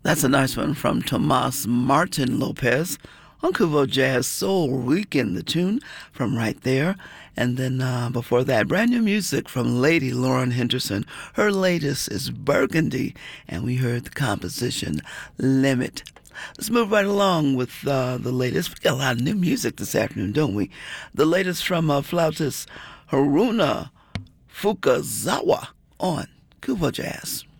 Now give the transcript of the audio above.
That's a nice one from Tomas Martin Lopez on Kuvo Jazz Soul Weekend, the tune from right there. And then before that, brand new music from Lady Lauren Henderson. Her latest is Burgundy, and we heard the composition Limit. Let's move right along with the latest. We got a lot of new music this afternoon, don't we? The latest from flautist Haruna Fukazawa on Kuvo Jazz.